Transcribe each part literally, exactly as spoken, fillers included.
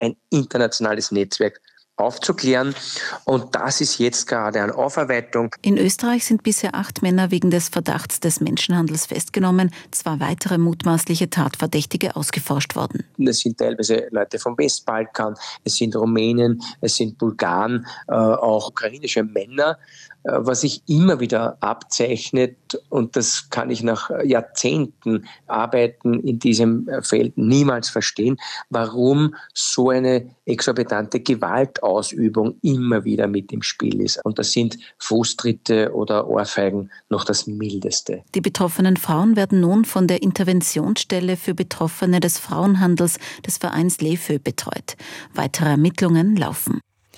ein internationales Netzwerk aufzuklären. Und das ist jetzt gerade an Aufarbeitung. In Österreich sind bisher acht Männer wegen des Verdachts des Menschenhandels festgenommen, zwei weitere mutmaßliche Tatverdächtige ausgeforscht worden. Das sind teilweise Leute vom Westbalkan, es sind Rumänen, es sind Bulgaren, äh, auch ukrainische Männer. Was sich immer wieder abzeichnet, und das kann ich nach Jahrzehnten Arbeiten in diesem Feld niemals verstehen, warum so eine exorbitante Gewaltausübung immer wieder mit im Spiel ist. Und das sind Fußtritte oder Ohrfeigen noch das Mildeste. Die betroffenen Frauen werden nun von der Interventionsstelle für Betroffene des Frauenhandels des Vereins LEFÖ betreut. Weitere Ermittlungen laufen.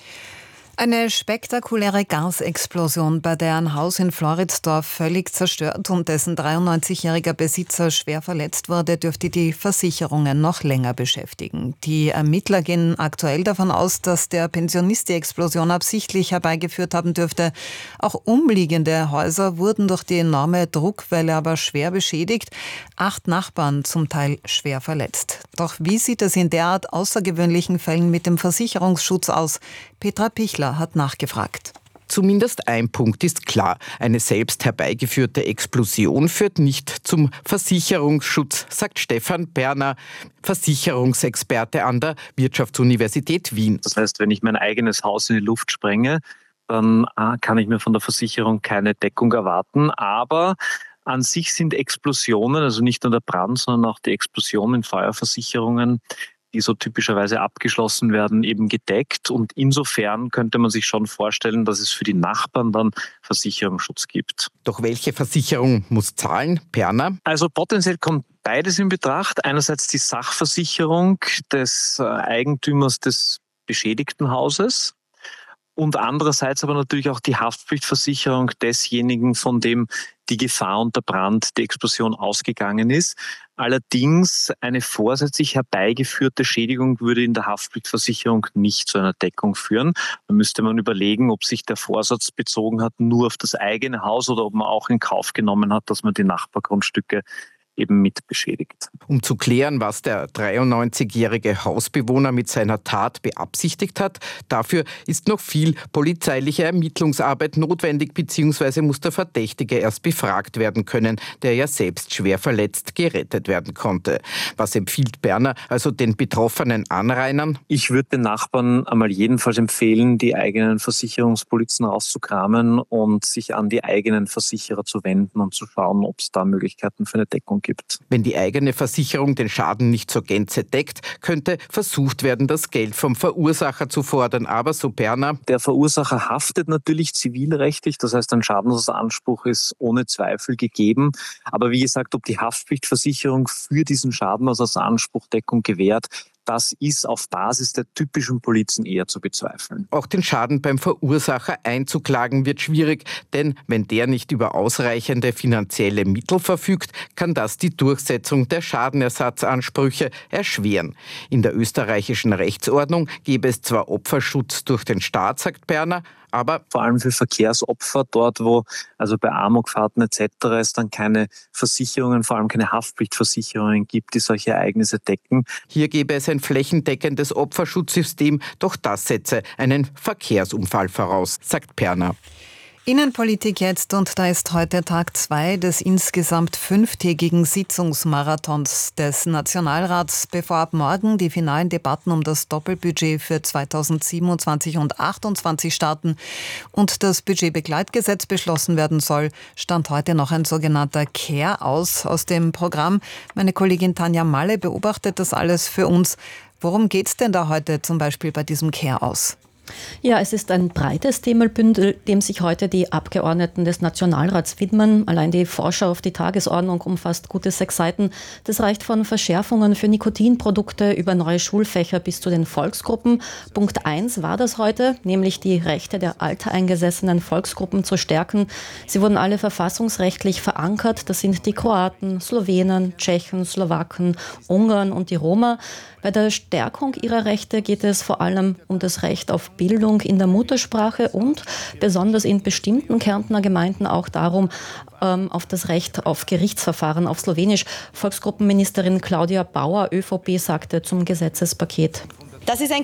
Eine spektakuläre Gasexplosion, bei der ein Haus in Floridsdorf völlig zerstört und dessen dreiundneunzigjähriger Besitzer schwer verletzt wurde, dürfte die Versicherungen noch länger beschäftigen. Die Ermittler gehen aktuell davon aus, dass der Pensionist die Explosion absichtlich herbeigeführt haben dürfte. Auch umliegende Häuser wurden durch die enorme Druckwelle aber schwer beschädigt. Acht Nachbarn zum Teil schwer verletzt. Doch wie sieht es in derart außergewöhnlichen Fällen mit dem Versicherungsschutz aus? Petra Pichler hat nachgefragt. Zumindest ein Punkt ist klar. Eine selbst herbeigeführte Explosion führt nicht zum Versicherungsschutz, sagt Stefan Berner, Versicherungsexperte an der Wirtschaftsuniversität Wien. Das heißt, wenn ich mein eigenes Haus in die Luft sprenge, dann kann ich mir von der Versicherung keine Deckung erwarten. Aber an sich sind Explosionen, also nicht nur der Brand, sondern auch die Explosion in Feuerversicherungen, die so typischerweise abgeschlossen werden, eben gedeckt. Und insofern könnte man sich schon vorstellen, dass es für die Nachbarn dann Versicherungsschutz gibt. Doch welche Versicherung muss zahlen, Berner? Also potenziell kommt beides in Betracht. Einerseits die Sachversicherung des Eigentümers des beschädigten Hauses. Und andererseits aber natürlich auch die Haftpflichtversicherung desjenigen, von dem die Gefahr und der Brand, die Explosion ausgegangen ist. Allerdings eine vorsätzlich herbeigeführte Schädigung würde in der Haftpflichtversicherung nicht zu einer Deckung führen. Da müsste man überlegen, ob sich der Vorsatz bezogen hat nur auf das eigene Haus oder ob man auch in Kauf genommen hat, dass man die Nachbargrundstücke eben mit beschädigt. Um zu klären, was der dreiundneunzigjährige Hausbewohner mit seiner Tat beabsichtigt hat, dafür ist noch viel polizeiliche Ermittlungsarbeit notwendig, beziehungsweise muss der Verdächtige erst befragt werden können, der ja selbst schwer verletzt gerettet werden konnte. Was empfiehlt Berner also den betroffenen Anrainern? Ich würde den Nachbarn einmal jedenfalls empfehlen, die eigenen Versicherungspolizen rauszukramen und sich an die eigenen Versicherer zu wenden und zu schauen, ob es da Möglichkeiten für eine Deckung gibt. Wenn die eigene Versicherung den Schaden nicht zur Gänze deckt, könnte versucht werden, das Geld vom Verursacher zu fordern. Aber so Berner: Der Verursacher haftet natürlich zivilrechtlich, das heißt, ein Schadensersatzanspruch ist ohne Zweifel gegeben. Aber wie gesagt, ob die Haftpflichtversicherung für diesen Schadensersatzanspruch Deckung gewährt, das ist auf Basis der typischen Polizen eher zu bezweifeln. Auch den Schaden beim Verursacher einzuklagen wird schwierig, denn wenn der nicht über ausreichende finanzielle Mittel verfügt, kann das die Durchsetzung der Schadenersatzansprüche erschweren. In der österreichischen Rechtsordnung gäbe es zwar Opferschutz durch den Staat, sagt Berner, aber vor allem für Verkehrsopfer, dort wo also bei Amokfahrten et cetera es dann keine Versicherungen, vor allem keine Haftpflichtversicherungen gibt, die solche Ereignisse decken. Hier gäbe es ein flächendeckendes Opferschutzsystem, doch das setze einen Verkehrsunfall voraus, sagt Berner. Innenpolitik jetzt, und da ist heute Tag zwei des insgesamt fünftägigen Sitzungsmarathons des Nationalrats, bevor ab morgen die finalen Debatten um das Doppelbudget für zweitausendsiebenundzwanzig und achtundzwanzig starten und das Budgetbegleitgesetz beschlossen werden soll, stand heute noch ein sogenannter Care aus aus dem Programm. Meine Kollegin Tanja Malle beobachtet das alles für uns. Worum geht es denn da heute zum Beispiel bei diesem Care aus? Ja, es ist ein breites Themenbündel, dem sich heute die Abgeordneten des Nationalrats widmen. Allein die Vorschau auf die Tagesordnung umfasst gute sechs Seiten. Das reicht von Verschärfungen für Nikotinprodukte über neue Schulfächer bis zu den Volksgruppen. Punkt eins war das heute, nämlich die Rechte der alteingesessenen Volksgruppen zu stärken. Sie wurden alle verfassungsrechtlich verankert. Das sind die Kroaten, Slowenen, Tschechen, Slowaken, Ungarn und die Roma. Bei der Stärkung ihrer Rechte geht es vor allem um das Recht auf Bildung in der Muttersprache und besonders in bestimmten Kärntner Gemeinden auch darum, ähm, auf das Recht auf Gerichtsverfahren auf Slowenisch. Volksgruppenministerin Claudia Bauer, ÖVP, sagte zum Gesetzespaket: Das ist ein